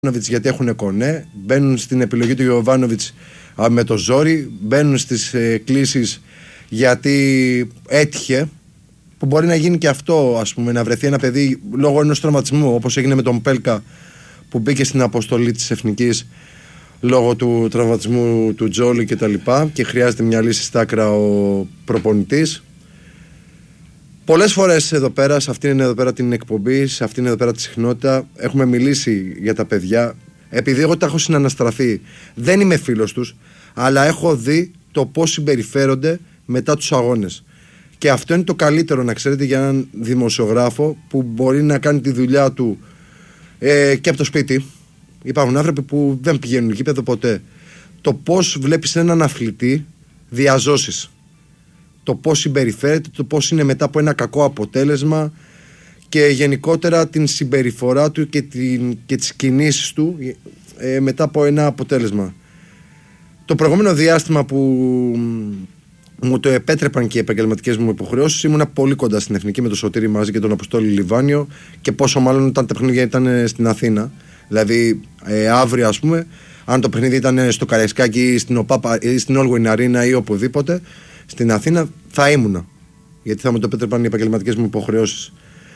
γιατί έχουν κονέ, μπαίνουν στην επιλογή του Γιοβάνοβιτς με το ζόρι, μπαίνουν στις κλήσεις γιατί έτυχε, που μπορεί να γίνει και αυτό, ας πούμε, να βρεθεί ένα παιδί λόγω ενός τραυματισμού, όπως έγινε με τον Πέλκα που μπήκε στην αποστολή της Εθνικής λόγω του τραυματισμού του Τζόλι και τα λοιπά, και χρειάζεται μια λύση στα άκρα ο προπονητής. Πολλές φορές εδώ πέρα, σε αυτήν εδώ πέρα την εκπομπή, σε αυτήν εδώ πέρα τη συχνότητα, έχουμε μιλήσει για τα παιδιά. Επειδή εγώ τα έχω συναναστραφεί, δεν είμαι φίλος τους, αλλά έχω δει το πώς συμπεριφέρονται μετά τους αγώνες. Και αυτό είναι το καλύτερο, να ξέρετε, για έναν δημοσιογράφο που μπορεί να κάνει τη δουλειά του και από το σπίτι. Υπάρχουν άνθρωποι που δεν πηγαίνουν γήπεδο ποτέ. Το πώς βλέπεις έναν αθλητή διαζώσεις. Το πώς συμπεριφέρεται, το πώς είναι μετά από ένα κακό αποτέλεσμα και γενικότερα την συμπεριφορά του και τις κινήσεις του μετά από ένα αποτέλεσμα. Το προηγούμενο διάστημα που μου το επέτρεπαν και οι επαγγελματικές μου υποχρεώσεις, ήμουνα πολύ κοντά στην Εθνική με τον Σωτήρη μαζί και τον Αποστόλη Λιβάνιο, και πόσο μάλλον όταν τα παιχνίδια ήταν στην Αθήνα. Δηλαδή αύριο, ας πούμε, αν το παιχνίδι ήταν στο Καραϊσκάκι, στην ΟΠΑΠ ή στην Όλγουιν Areena ή οπουδήποτε στην Αθήνα, θα ήμουνα, γιατί θα μου το επέτρεπαν οι επαγγελματικές μου υποχρεώσεις.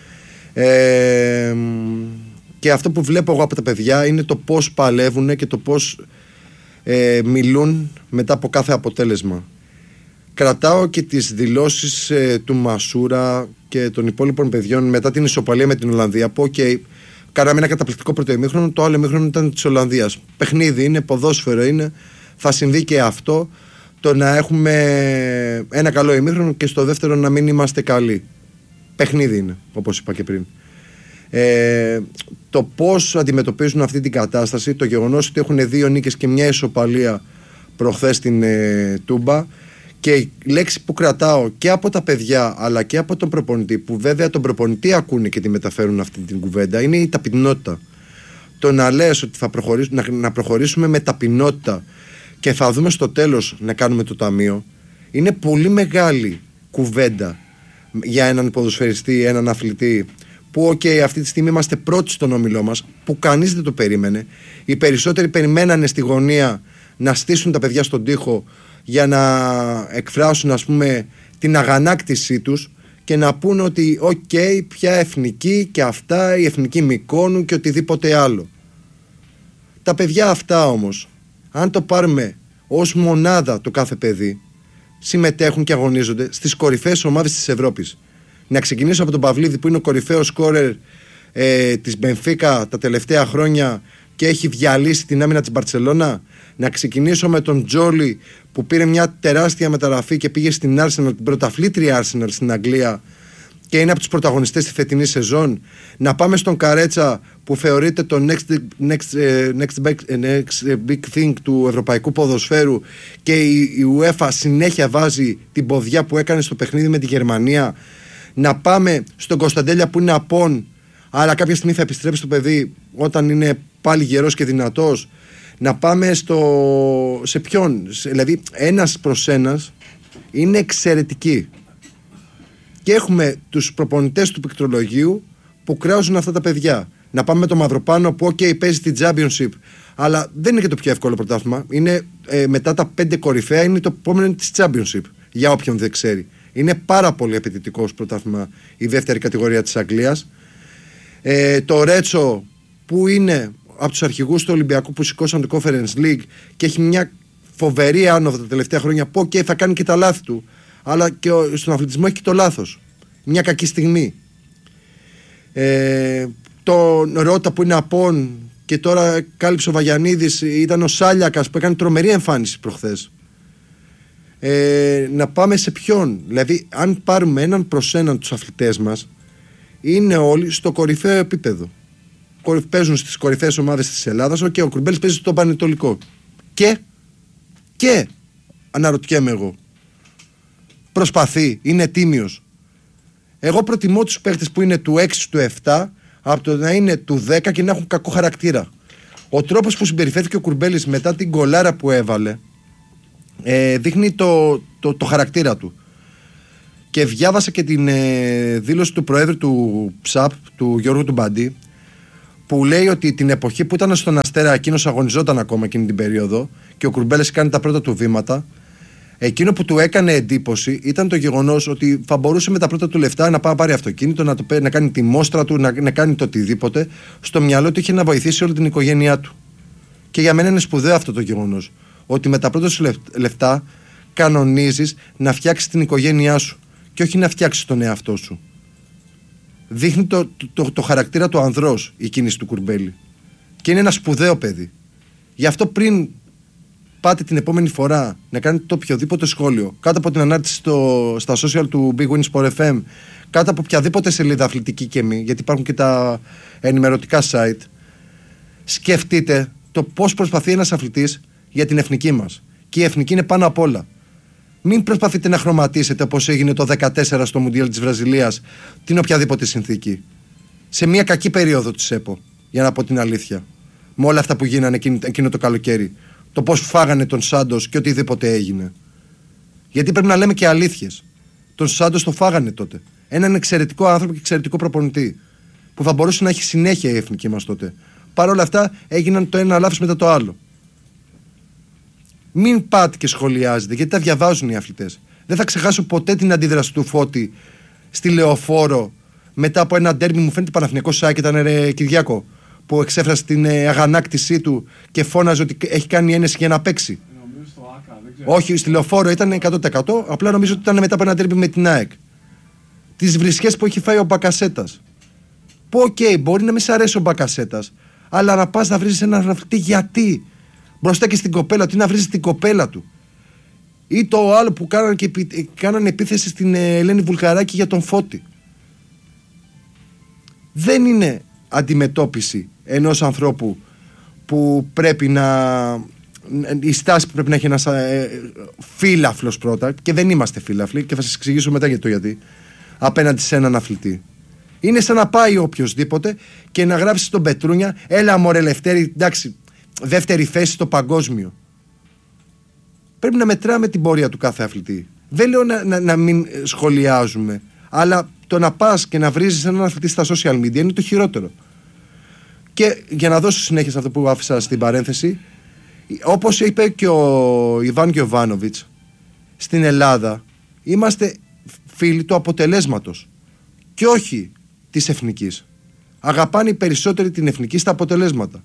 Και αυτό που βλέπω εγώ από τα παιδιά είναι το πώς παλεύουν και το πώς μιλούν μετά από κάθε αποτέλεσμα. Κρατάω και τις δηλώσεις του Μασούρα και των υπόλοιπων παιδιών μετά την ισοπαλία με την Ολλανδία, που κάναμε ένα καταπληκτικό πρώτο ημίχρονο, το άλλο ημίχρονο ήταν της Ολλανδίας. Παιχνίδι είναι, ποδόσφαιρο είναι, θα συμβεί και αυτό, το να έχουμε ένα καλό ημίχρονο και στο δεύτερο να μην είμαστε καλοί. Παιχνίδι είναι, όπως είπα και πριν. Το πώς αντιμετωπίζουν αυτή την κατάσταση, το γεγονός ότι έχουν 2 νίκες και μια ισοπαλία προχθές στην Τούμπα, και η λέξη που κρατάω και από τα παιδιά αλλά και από τον προπονητή, που βέβαια τον προπονητή ακούνε και τη μεταφέρουν αυτή την κουβέντα, είναι η ταπεινότητα. Το να λες ότι θα να προχωρήσουμε με ταπεινότητα και θα δούμε στο τέλος να κάνουμε το ταμείο, είναι πολύ μεγάλη κουβέντα για έναν ποδοσφαιριστή, έναν αθλητή, που αυτή τη στιγμή είμαστε πρώτοι στον όμιλό μας, που κανείς δεν το περίμενε. Οι περισσότεροι περιμένανε στη γωνία να στήσουν τα παιδιά στον τοίχο για να εκφράσουν, ας πούμε, την αγανάκτησή τους και να πούνε ότι πια εθνική και αυτά, η εθνική Μυκόνου και οτιδήποτε άλλο. Τα παιδιά αυτά όμως, αν το πάρουμε ως μονάδα το κάθε παιδί, συμμετέχουν και αγωνίζονται στις κορυφαίες ομάδες της Ευρώπης. Να ξεκινήσω από τον Παυλίδη, που είναι ο κορυφαίος σκόρερ της Μπενφίκα τα τελευταία χρόνια και έχει διαλύσει την άμυνα της Μπαρτσελώνα. Να ξεκινήσω με τον Τζόλι, που πήρε μια τεράστια μεταγραφή και πήγε στην Arsenal, την πρωταθλήτρια Arsenal στην Αγγλία, και είναι από τους πρωταγωνιστές στη φετινή σεζόν. Να πάμε στον Καρέτσα, που θεωρείται το next big thing του ευρωπαϊκού ποδοσφαίρου, και η UEFA συνέχεια βάζει την ποδιά που έκανε στο παιχνίδι με τη Γερμανία. Να πάμε στον Κωνσταντέλια, που είναι απόν, αλλά κάποια στιγμή θα επιστρέψει το παιδί όταν είναι πάλι γερός και δυνατός. Να πάμε σε ποιον, δηλαδή ένας προς ένας είναι εξαιρετικοί. Και έχουμε τους προπονητές του πληκτρολογίου που κράζουν αυτά τα παιδιά. Να πάμε με το Μαυροπάνο, που παίζει την Championship, αλλά δεν είναι και το πιο εύκολο πρωτάθλημα. Είναι μετά τα 5 κορυφαία, είναι το επόμενο της Championship, για όποιον δεν ξέρει. Είναι πάρα πολύ απαιτητικό πρωτάθλημα η δεύτερη κατηγορία της Αγγλίας. Το Ρέτσο, που είναι από τους αρχηγούς του Ολυμπιακού που σηκώσαν το Conference League και έχει μια φοβερή άνοδο τα τελευταία χρόνια, που θα κάνει και τα λάθη του, αλλά και στον αθλητισμό έχει και το λάθος, μια κακή στιγμή. Το Ρότα, που είναι απόν και τώρα κάλυψε ο Βαγιανίδης, ήταν ο Σάλιακας που έκανε τρομερή εμφάνιση προχθές. Να πάμε σε ποιον, δηλαδή αν πάρουμε έναν προς έναν τους αθλητές μας, είναι όλοι στο κορυφαίο επίπεδο. Παίζουν στις κορυφαίες ομάδες της Ελλάδας. Ο Κουρμπέλης παίζει στο Πανετολικό. Και αναρωτιέμαι εγώ, προσπαθεί, είναι τίμιος. Εγώ προτιμώ τους παίχτες που είναι του 6, του 7, από το να είναι του 10 και να έχουν κακό χαρακτήρα. Ο τρόπος που συμπεριφέρθηκε ο Κουρμπέλης μετά την γκολάρα που έβαλε δείχνει το χαρακτήρα του. Και διάβασα και την δήλωση του Προέδρου του ΨΑΠ, του Γιώργου του Μπαντή, που λέει ότι την εποχή που ήταν στον Αστέρα, εκείνος αγωνιζόταν ακόμα εκείνη την περίοδο και ο Κουρμπέλης κάνει τα πρώτα του βήματα. Εκείνο που του έκανε εντύπωση ήταν το γεγονός ότι θα μπορούσε με τα πρώτα του λεφτά να πάει να πάρει αυτοκίνητο, να κάνει τη μόστρα του, να κάνει το οτιδήποτε. Στο μυαλό του είχε να βοηθήσει όλη την οικογένειά του. Και για μένα είναι σπουδαίο αυτό το γεγονός. Ότι με τα πρώτα σου λεφτά κανονίζεις να φτιάξεις την οικογένειά σου και όχι να φτιάξεις τον εαυτό σου. Δείχνει το χαρακτήρα του ανδρός η κίνηση του Κουρμπέλη. Και είναι ένα σπουδαίο παιδί. Γι' αυτό πριν πάτε την επόμενη φορά να κάνετε το οποιοδήποτε σχόλιο κάτω από την ανάρτηση στα social του Big Win Sport FM, κάτω από οποιαδήποτε σελίδα αθλητική και μη, γιατί υπάρχουν και τα ενημερωτικά site, σκεφτείτε το πώς προσπαθεί ένας αθλητής για την εθνική μας. Και η εθνική είναι πάνω απ' όλα. Μην προσπαθείτε να χρωματίσετε όπως έγινε το 2014 στο Μουντιάλ της Βραζιλίας την οποιαδήποτε συνθήκη. Σε μια κακή περίοδο της ΕΠΟ, για να πω την αλήθεια. Με όλα αυτά που γίνανε εκείνο το καλοκαίρι. Το πώς φάγανε τον Σάντος και οτιδήποτε έγινε. Γιατί πρέπει να λέμε και αλήθειες. Τον Σάντος το φάγανε τότε. Έναν εξαιρετικό άνθρωπο και εξαιρετικό προπονητή. Που θα μπορούσε να έχει συνέχεια η εθνική μας τότε. Παρ' όλα αυτά έγιναν το ένα λάθος μετά το άλλο. Μην πάτε και σχολιάζετε, γιατί τα διαβάζουν οι αθλητές. Δεν θα ξεχάσω ποτέ την αντίδραση του Φώτη στη Λεωφόρο μετά από ένα ντέρμπι, μου φαίνεται Παναθηναϊκός ΣΑΚ, ήταν Κυριάκο, που εξέφρασε την αγανάκτησή του και φώναζε ότι έχει κάνει ένεση για να παίξει. Όχι, στη Λεωφόρο ήταν 100%, απλά νομίζω ότι ήταν μετά από ένα ντέρμπι με την ΑΕΚ. Τις βρισχές που έχει φάει ο Μπακασέτας. Που μπορεί να μην σ' αρέσει ο Μπακασέτας, αλλά να πας να βρεις έναν αθλητή γιατί. Μπροστά και στην κοπέλα του, ή να βρίζει την κοπέλα του. Ή το άλλο που κάνανε επίθεση στην Ελένη Βουλγαράκη για τον Φώτη. Δεν είναι αντιμετώπιση ενός ανθρώπου που πρέπει να. Η στάση που πρέπει να έχει ένας φύλαφλος πρώτα, και δεν είμαστε φύλαφλοι, και θα σας εξηγήσω μετά γιατί, απέναντι σε έναν αθλητή. Είναι σαν να πάει οποιοδήποτε και να γράψει στον Πετρούνια, έλα μωρέ Λευτέρη, εντάξει. Δεύτερη θέση στο παγκόσμιο. Πρέπει να μετράμε την πορεία του κάθε αθλητή. Δεν λέω να μην σχολιάζουμε, αλλά το να πας και να βρίζεις έναν αθλητή στα social media είναι το χειρότερο. Και για να δώσω συνέχεια σε αυτό που άφησα στην παρένθεση, όπως είπε και ο Ιβάν Γιοβάνοβιτς, στην Ελλάδα είμαστε φίλοι του αποτελέσματος και όχι της εθνικής. Αγαπάνε οι περισσότεροι την εθνική στα αποτελέσματα.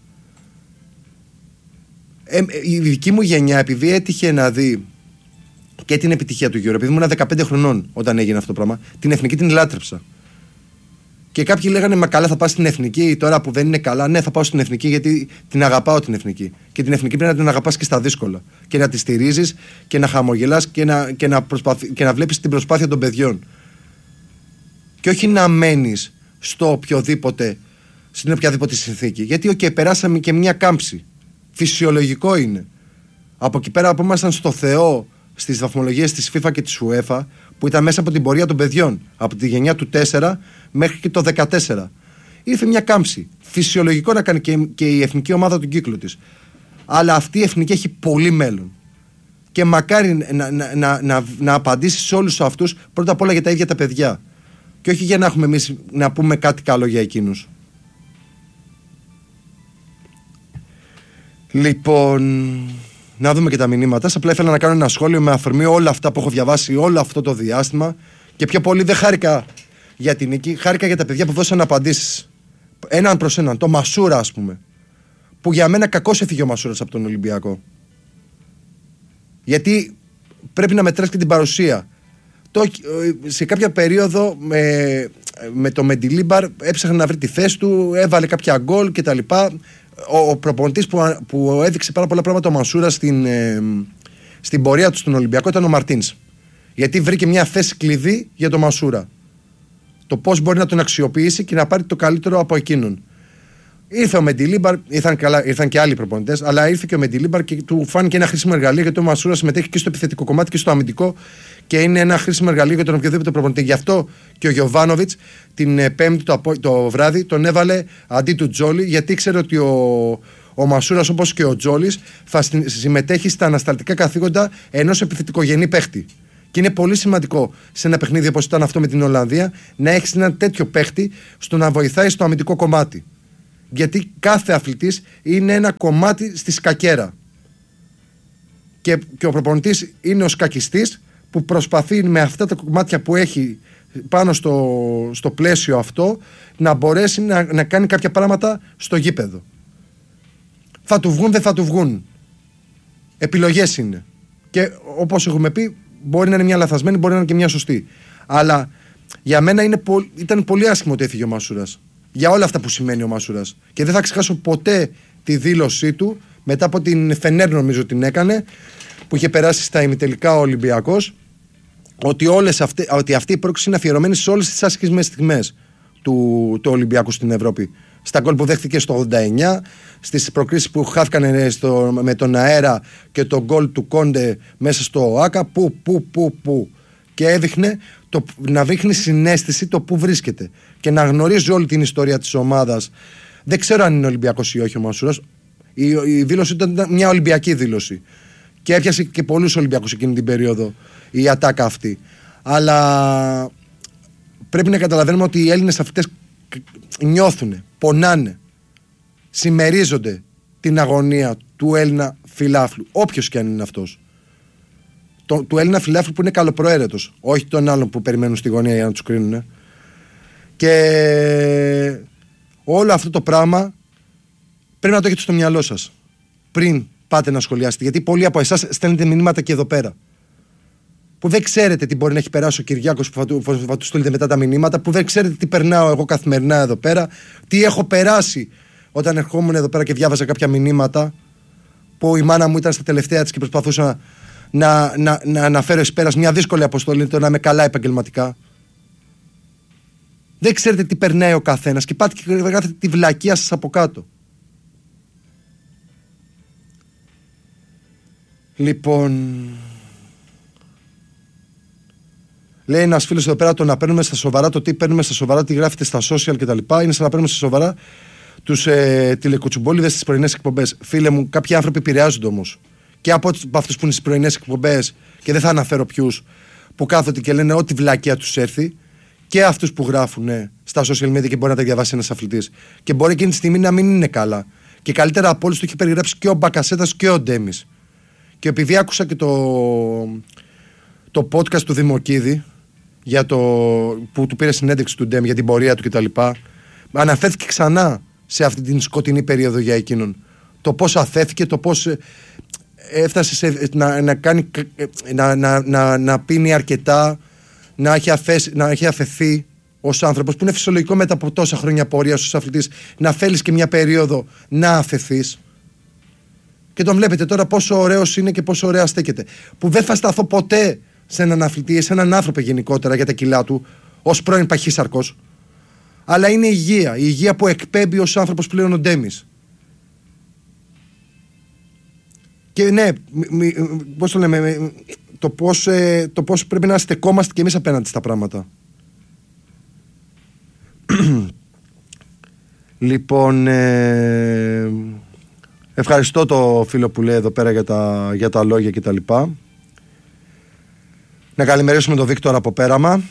Η δική μου γενιά, επειδή έτυχε να δει και την επιτυχία του Euro, επειδή ήμουν 15 χρονών όταν έγινε αυτό το πράγμα, την εθνική την λάτρεψα. Και κάποιοι λέγανε, μα καλά, θα πας στην εθνική τώρα που δεν είναι καλά. Ναι, θα πάω στην εθνική γιατί την αγαπάω την εθνική. Και την εθνική πρέπει να την αγαπάς και στα δύσκολα. Και να τη στηρίζεις και να χαμογελάς και να βλέπεις την προσπάθεια των παιδιών. Και όχι να μένεις στην οποιαδήποτε συνθήκη. Γιατί περάσαμε και μια κάμψη. Φυσιολογικό είναι. Από εκεί πέρα που ήμασταν στο Θεό στις βαθμολογίες της FIFA και της UEFA, που ήταν μέσα από την πορεία των παιδιών, από τη γενιά του 4 μέχρι και το 14. Ήρθε μια κάμψη. Φυσιολογικό να κάνει και η εθνική ομάδα του κύκλου της. Αλλά αυτή η εθνική έχει πολύ μέλλον. Και μακάρι να απαντήσει σε όλους αυτούς, πρώτα απ' όλα για τα ίδια τα παιδιά. Και όχι για να έχουμε εμείς να πούμε κάτι καλό για εκείνους. Λοιπόν, να δούμε και τα μηνύματα. Απλά ήθελα να κάνω ένα σχόλιο με αφορμή όλα αυτά που έχω διαβάσει όλο αυτό το διάστημα. Και πιο πολύ δεν χάρηκα για την νίκη, χάρηκα για τα παιδιά που δώσαν απαντήσεις. Έναν προς έναν. Το Μασούρα, ας πούμε. Που για μένα κακώς έφυγε ο Μασούρας από τον Ολυμπιακό. Γιατί πρέπει να μετράς και την παρουσία. Σε κάποια περίοδο με το Μεντιλίμπαρ έψαχνε να βρει τη θέση του, έβαλε κάποια γκολ κτλ. Ο προπονητής που έδειξε πάρα πολλά πράγματα ο Μασούρα στην πορεία του στον Ολυμπιακό ήταν ο Μαρτίνς. Γιατί βρήκε μια θέση κλειδί για τον Μασούρα. Το πώς μπορεί να τον αξιοποιήσει και να πάρει το καλύτερο από εκείνον. Ήρθε ο Μεντιλίμπαρ, ήρθαν και άλλοι προπονητές, αλλά ήρθε και ο Μεντιλίμπαρ και του φάνηκε ένα χρήσιμο εργαλείο, γιατί ο Μασούρα συμμετέχει και στο επιθετικό κομμάτι και στο αμυντικό και είναι ένα χρήσιμο εργαλείο για τον οποιοδήποτε προπονητή. Γι' αυτό και ο Γιοβάνοβιτς την Πέμπτη το βράδυ τον έβαλε αντί του Τζόλι, γιατί ήξερε ότι ο Μασούρας, όπως και ο Τζόλις, θα συμμετέχει στα ανασταλτικά καθήκοντα ενός επιθετικογενή παίχτη. Και είναι πολύ σημαντικό σε ένα παιχνίδι όπως ήταν αυτό με την Ολλανδία να έχεις έναν τέτοιο παίχτη στο να βοηθάει στο αμυντικό κομμάτι. Γιατί κάθε αθλητής είναι ένα κομμάτι στη σκακέρα. Και ο προπονητής είναι ο σκακιστής που προσπαθεί με αυτά τα κομμάτια που έχει πάνω στο πλαίσιο αυτό να μπορέσει να κάνει κάποια πράγματα στο γήπεδο. Θα του βγουν, δεν θα του βγουν. Επιλογές είναι. Και όπως έχουμε πει, μπορεί να είναι μια λαθασμένη, μπορεί να είναι και μια σωστή. Αλλά για μένα ήταν πολύ άσχημο ότι έφυγε ο Μασούρας. Για όλα αυτά που σημαίνει ο Μασούρας. Και δεν θα ξεχάσω ποτέ τη δήλωσή του μετά από την Φενέρ, νομίζω την έκανε, που είχε περάσει στα ημιτελικά ο Ολυμπιακός, ότι αυτή η πρόκληση είναι αφιερωμένη σε όλες τις άσχημες στιγμές του Ολυμπιακού στην Ευρώπη. Στα γκολ που δέχτηκε στο 89, στις προκρίσεις που χάθηκαν με τον αέρα και το γκολ του Κόντε μέσα στο ΆΚΑ, που. Και έδειχνε να δείχνει συναίσθηση το που βρίσκεται και να γνωρίζει όλη την ιστορία της ομάδας. Δεν ξέρω αν είναι Ολυμπιακός ή όχι ο Μασούρας. Η δήλωση ήταν μια Ολυμπιακή δήλωση και έπιασε και πολλούς Ολυμπιακούς εκείνη την περίοδο η ατάκα αυτή. Αλλά πρέπει να καταλαβαίνουμε ότι οι Έλληνες αθλητές νιώθουν, πονάνε, συμμερίζονται την αγωνία του Έλληνα φιλάθλου, όποιος και αν είναι αυτός. Του Έλληνα φιλάθλου που είναι καλοπροαίρετος, όχι των άλλων που περιμένουν στη γωνία για να τους κρίνουν. Και όλο αυτό το πράγμα πρέπει να το έχετε στο μυαλό σας πριν πάτε να σχολιάσετε. Γιατί πολλοί από εσάς στέλνετε μηνύματα και εδώ πέρα που δεν ξέρετε τι μπορεί να έχει περάσει ο Κυριάκος που θα του στείλετε μετά τα μηνύματα, που δεν ξέρετε τι περνάω εγώ καθημερινά εδώ πέρα, τι έχω περάσει όταν ερχόμουν εδώ πέρα και διάβαζα κάποια μηνύματα που η μάνα μου ήταν στα τελευταία της και προσπαθούσα να αναφέρω εις πέρας μια δύσκολη αποστολή, το να είμαι καλά επαγγελματικά. Δεν ξέρετε τι περνάει ο καθένας και πάτε και γράφετε τη βλακεία σας από κάτω. Λοιπόν, λέει ένας φίλος εδώ πέρα, το να παίρνουμε στα σοβαρά, το τι παίρνουμε στα σοβαρά, τι γράφετε στα social κτλ. Είναι σαν να παίρνουμε στα σοβαρά τους τηλεκουτσουμπόλιδες στις πρωινές εκπομπές. Φίλε μου, κάποιοι άνθρωποι επηρεάζονται όμως. Και από αυτούς που είναι στις πρωινές εκπομπές, και δεν θα αναφέρω ποιους, που κάθονται και λένε ό,τι βλακεία τους έρθει, και αυτούς που γράφουν στα social media και μπορεί να τα διαβάσει ένας αθλητής. Και μπορεί εκείνη τη στιγμή να μην είναι καλά. Και καλύτερα από όλους το έχει περιγράψει και ο Μπακασέτας και ο Ντέμις. Και επειδή άκουσα και το podcast του Δημοκίδη, που του πήρε συνέντευξη του Ντέμι για την πορεία του κτλ., αναφέρθηκε ξανά σε αυτή την σκοτεινή περίοδο για εκείνον. Το πώς αφέθηκε, το πώς έφτασε να πίνει αρκετά, να έχει αφαιθεί ως άνθρωπος, που είναι φυσιολογικό μετά από τόσα χρόνια πορείας ως αθλητής να θέλεις και μια περίοδο να αφαιθείς. Και τον βλέπετε τώρα πόσο ωραίος είναι και πόσο ωραία στέκεται. Που δεν θα σταθώ ποτέ σε έναν αθλητή, σε έναν άνθρωπο γενικότερα για τα κιλά του, ως πρώην παχύσαρκος. Αλλά είναι η υγεία που εκπέμπει ως άνθρωπος πλέον ο Ντέμις. Και ναι, πώς το λέμε, το πώς πρέπει να στεκόμαστε κι εμείς απέναντι στα πράγματα. Λοιπόν, ευχαριστώ το φίλο που λέει εδώ πέρα για τα λόγια κτλ. Να καλημερίσουμε τον Βίκτορα από Πέραμα.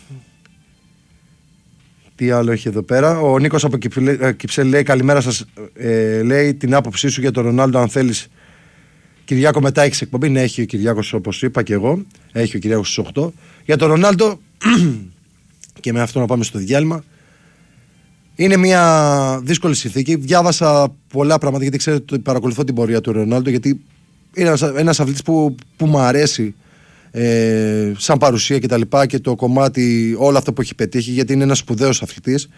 Τι άλλο έχει εδώ πέρα? Ο Νίκος από Κυψέλη λέει καλημέρα σας, λέει την άποψή σου για τον Ρονάλντο αν θέλεις. Κυριάκο, μετά έχεις εκπομπή? Ναι, έχει ο Κυριάκος, όπως είπα και εγώ. Έχει ο Κυριάκος στις 8. Για τον Ρονάλντο, και με αυτό να πάμε στο διάλειμμα, είναι μια δύσκολη συνθήκη. Διάβασα πολλά πράγματα, γιατί ξέρετε ότι παρακολουθώ την πορεία του Ρονάλντο, γιατί είναι ένας αθλητής που μου αρέσει σαν παρουσία και το κομμάτι, όλο αυτό που έχει πετύχει, γιατί είναι ένας σπουδαίος αθλητής.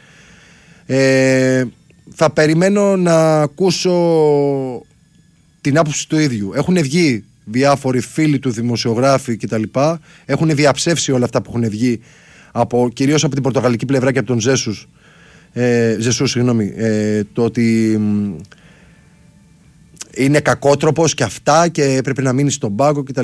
Θα περιμένω να ακούσω την άποψη του ίδιου. Έχουν βγει διάφοροι φίλοι του, δημοσιογράφοι κτλ. Έχουν διαψεύσει όλα αυτά που έχουν βγει, κυρίως από την πορτογαλική πλευρά και από τον Ζεσούς, το ότι είναι κακότροπος και αυτά και πρέπει να μείνει στον πάγκο κτλ.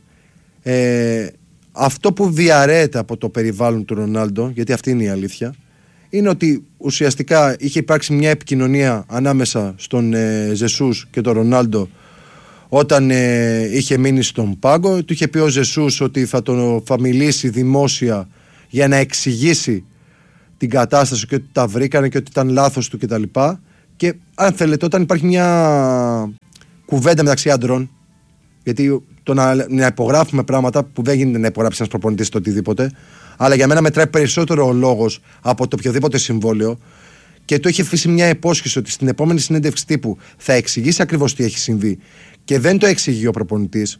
Αυτό που διαρρέεται από το περιβάλλον του Ρονάλντο, γιατί αυτή είναι η αλήθεια, είναι ότι ουσιαστικά είχε υπάρξει μια επικοινωνία ανάμεσα στον Ζεσούς και τον Ρονάλντο όταν είχε μείνει στον πάγκο. Του είχε πει ο Ζεσούς ότι θα μιλήσει δημόσια για να εξηγήσει την κατάσταση και ότι τα βρήκανε και ότι ήταν λάθος του κτλ. Και αν θέλετε, όταν υπάρχει μια κουβέντα μεταξύ άντρων, γιατί το να υπογράφουμε πράγματα που δεν γίνεται να υπογράψει ένας προπονητής το οτιδήποτε, αλλά για μένα μετράει περισσότερο ο λόγος από το οποιοδήποτε συμβόλαιο, και του έχει αφήσει μια υπόσχεση ότι στην επόμενη συνέντευξη τύπου θα εξηγήσει ακριβώς τι έχει συμβεί, και δεν το εξηγεί ο προπονητής,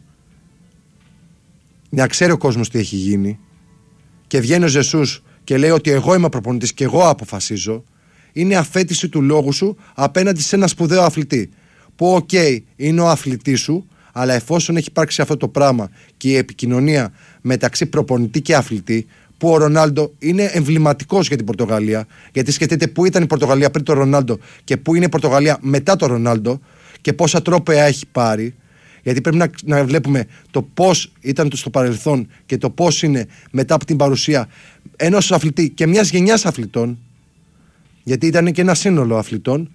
να ξέρει ο κόσμος τι έχει γίνει, και βγαίνει ο Ζεσούς και λέει ότι εγώ είμαι προπονητής και εγώ αποφασίζω, είναι αφέτηση του λόγου σου απέναντι σε ένα σπουδαίο αθλητή. Που είναι ο αθλητής σου, αλλά εφόσον έχει υπάρξει αυτό το πράγμα και η επικοινωνία μεταξύ προπονητή και αθλητή, που ο Ρονάλντο είναι εμβληματικός για την Πορτογαλία, γιατί σκεφτείτε πού ήταν η Πορτογαλία πριν τον Ρονάλντο και πού είναι η Πορτογαλία μετά τον Ρονάλντο και πόσα τρόπαια έχει πάρει. Γιατί πρέπει να βλέπουμε το πώς ήταν στο παρελθόν και το πώς είναι μετά από την παρουσία ενός αθλητή και μιας γενιάς αθλητών, γιατί ήταν και ένα σύνολο αθλητών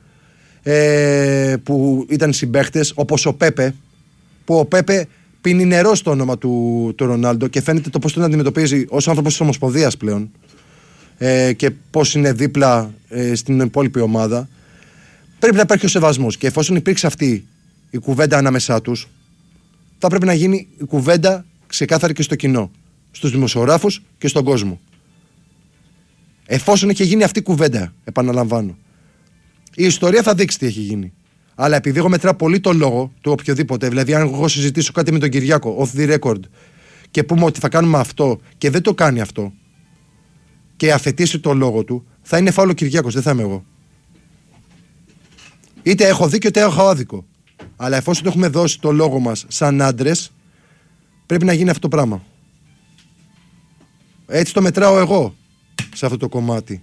που ήταν συμπαίχτες, όπως ο Πέπε, που ο Πέπε πίνει νερό στο όνομα του Ρονάλντο και φαίνεται το πώς τον αντιμετωπίζει ως άνθρωπος της Ομοσπονδίας πλέον, και πώς είναι δίπλα στην υπόλοιπη ομάδα. Πρέπει να υπάρχει ο σεβασμός, και εφόσον υπήρξε αυτή η κουβέντα ανάμεσά τους, θα πρέπει να γίνει η κουβέντα ξεκάθαρη και στο κοινό, στους δημοσιογράφους και στον κόσμο. Εφόσον έχει γίνει αυτή η κουβέντα, επαναλαμβάνω, η ιστορία θα δείξει τι έχει γίνει. Αλλά επειδή εγώ μετράω πολύ το λόγο του οποιοδήποτε, δηλαδή αν εγώ συζητήσω κάτι με τον Κυριάκο, off the record, και πούμε ότι θα κάνουμε αυτό και δεν το κάνει αυτό, και αφαιτήσει το λόγο του, θα είναι φάουλο ο Κυριάκος, δεν θα είμαι εγώ. Είτε έχω δίκιο είτε έχω άδικο. Αλλά εφόσον έχουμε δώσει το λόγο μας σαν άντρες, πρέπει να γίνει αυτό το πράγμα. Έτσι το μετράω εγώ σε αυτό το κομμάτι.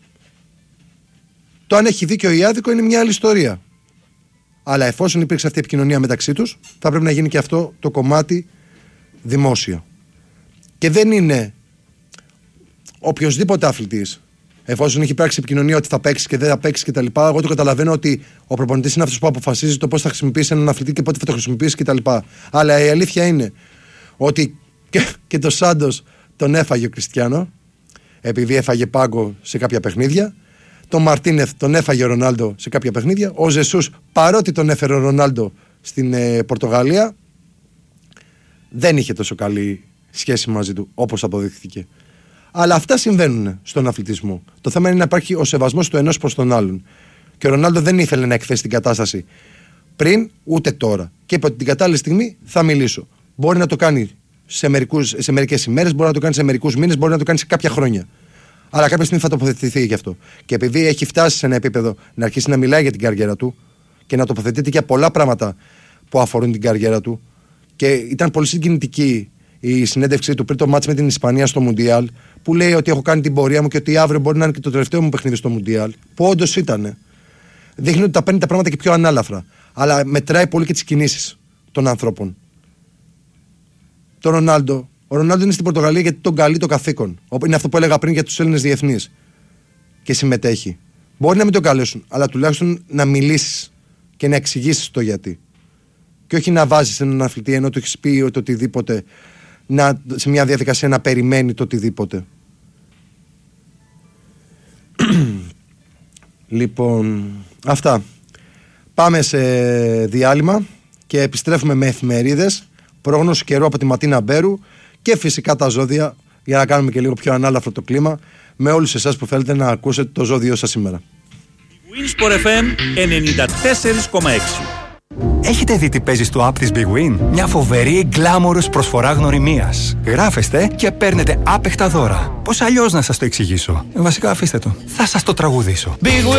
Το αν έχει δίκιο ή άδικο είναι μια άλλη ιστορία. Αλλά εφόσον υπήρξε αυτή η επικοινωνία μεταξύ τους, θα πρέπει να γίνει και αυτό το κομμάτι δημόσια. Και δεν είναι οποιοσδήποτε αθλητής, εφόσον έχει υπάρξει επικοινωνία ότι θα παίξει και δεν θα παίξει κτλ. Εγώ το καταλαβαίνω ότι ο προπονητής είναι αυτός που αποφασίζει το πώς θα χρησιμοποιήσει έναν αθλητή και πότε θα το χρησιμοποιήσει κτλ. Αλλά η αλήθεια είναι ότι και το Σάντος τον έφαγε ο Κριστιάνο, επειδή έφαγε πάγκο σε κάποια παιχνίδια. Τον Μαρτίνεθ τον έφαγε ο Ρονάλντο σε κάποια παιχνίδια. Ο Ζεσούς, παρότι τον έφερε ο Ρονάλντο στην Πορτογαλία, δεν είχε τόσο καλή σχέση μαζί του όπως αποδείχθηκε. Αλλά αυτά συμβαίνουν στον αθλητισμό. Το θέμα είναι να υπάρχει ο σεβασμός του ενός προς τον άλλον. Και ο Ρονάλντο δεν ήθελε να εκθέσει την κατάσταση πριν ούτε τώρα. Και είπε ότι την κατάλληλη στιγμή θα μιλήσω. Μπορεί να το κάνει σε μερικές ημέρες, μπορεί να το κάνει σε μερικούς μήνες, μπορεί να το κάνει σε κάποια χρόνια. Αλλά κάποια στιγμή θα τοποθετηθεί γι' αυτό. Και επειδή έχει φτάσει σε ένα επίπεδο να αρχίσει να μιλάει για την καριέρα του και να τοποθετείται για πολλά πράγματα που αφορούν την καριέρα του, και ήταν πολύ συγκινητική η συνέντευξή του πριν το μάτς με την Ισπανία στο Μουντιάλ, που λέει ότι έχω κάνει την πορεία μου και ότι αύριο μπορεί να είναι και το τελευταίο μου παιχνίδι στο Μουντιάλ, που όντως ήταν. Δείχνει ότι τα παίρνει τα πράγματα και πιο ανάλαφρα. Αλλά μετράει πολύ και τις κινήσεις των ανθρώπων. Ο Ρονάλντο είναι στην Πορτογαλία γιατί τον καλεί το καθήκον. Είναι αυτό που έλεγα πριν για τους Έλληνες διεθνείς. Και συμμετέχει. Μπορεί να μην τον καλέσουν, αλλά τουλάχιστον να μιλήσεις και να εξηγήσεις το γιατί. Και όχι να βάζεις έναν αθλητή ενώ του έχεις πει το οτιδήποτε, σε μια διαδικασία να περιμένει το οτιδήποτε. Λοιπόν, αυτά. Πάμε σε διάλειμμα και επιστρέφουμε με εφημερίδες, πρόγνωση καιρού από τη Ματίνα Μπέρου και φυσικά τα ζώδια, για να κάνουμε και λίγο πιο ανάλαφρο το κλίμα με όλους εσάς που θέλετε να ακούσετε το ζώδιό σας σήμερα. Winsport FM 94,6. Έχετε δει τι παίζει στο app της Big Win? Μια φοβερή γκλάμορος προσφορά γνωριμίας. Γράφεστε και παίρνετε άπεχτα δώρα. Πώς αλλιώς να σας το εξηγήσω? Βασικά αφήστε το. Θα σας το τραγουδήσω. Big Win.